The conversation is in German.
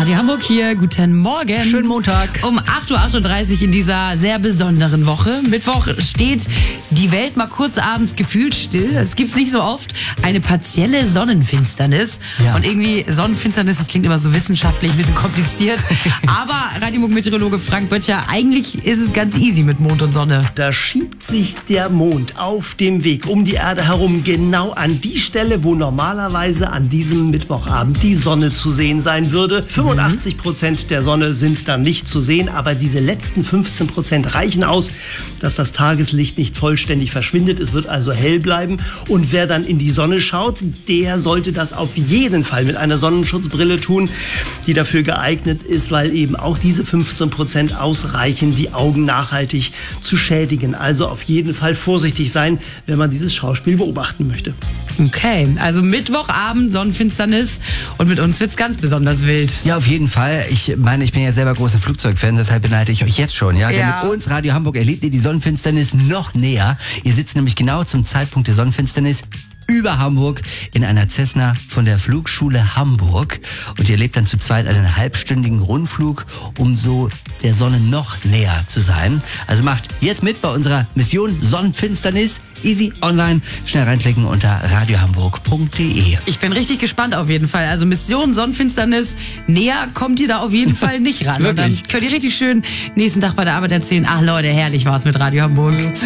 Radio Hamburg hier, guten Morgen. Schönen Montag. Um 8.38 Uhr in dieser sehr besonderen Woche. Mittwoch steht die Welt mal kurz abends gefühlt still. Es gibt's nicht so oft. Eine partielle Sonnenfinsternis. Ja. Und irgendwie Sonnenfinsternis, das klingt immer so wissenschaftlich, ein bisschen kompliziert. Aber Radio Hamburg-Meteorologe Frank Böttcher, eigentlich ist es ganz easy mit Mond und Sonne. Da schiebt sich der Mond auf dem Weg um die Erde herum genau an die Stelle, wo normalerweise an diesem Mittwochabend die Sonne zu sehen sein würde. 85% der Sonne sind dann nicht zu sehen, aber diese letzten 15% reichen aus, dass das Tageslicht nicht vollständig verschwindet. Es wird also hell bleiben. Und wer dann in die Sonne schaut, der sollte das auf jeden Fall mit einer Sonnenschutzbrille tun, die dafür geeignet ist, weil eben auch diese 15% ausreichen, die Augen nachhaltig zu schädigen. Also auf jeden Fall vorsichtig sein, wenn man dieses Schauspiel beobachten möchte. Okay, also Mittwochabend, Sonnenfinsternis und mit uns wird's ganz besonders wild. Ja, auf jeden Fall. Ich meine, ich bin ja selber großer Flugzeugfan, deshalb beneide ich euch jetzt schon. Ja? Denn mit uns, Radio Hamburg, erlebt ihr die Sonnenfinsternis noch näher. Ihr sitzt nämlich genau zum Zeitpunkt der Sonnenfinsternis über Hamburg in einer Cessna von der Flugschule Hamburg. Und ihr erlebt dann zu zweit einen halbstündigen Rundflug, um so der Sonne noch näher zu sein. Also macht jetzt mit bei unserer Mission Sonnenfinsternis. Easy online, schnell reinklicken unter radiohamburg.de. Ich bin richtig gespannt auf jeden Fall. Also Mission Sonnenfinsternis, näher kommt ihr da auf jeden Fall nicht ran. Und dann Wirklich? könnt ihr richtig schön nächsten Tag bei der Arbeit erzählen, ach Leute, herrlich war's mit Radio Hamburg.